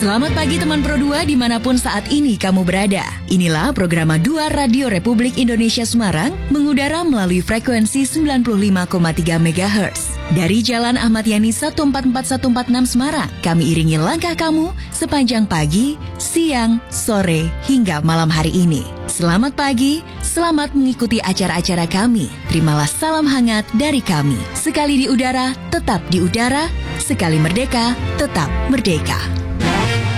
Selamat pagi teman Pro 2 dimanapun saat ini kamu berada. Inilah program 2 Radio Republik Indonesia Semarang mengudara melalui frekuensi 95,3 MHz. Dari Jalan Ahmad Yani 144146 Semarang, kami iringi langkah kamu sepanjang pagi, siang, sore, hingga malam hari ini. Selamat pagi, selamat mengikuti acara-acara kami. Terimalah salam hangat dari kami. Sekali di udara, tetap di udara. Sekali merdeka, tetap merdeka.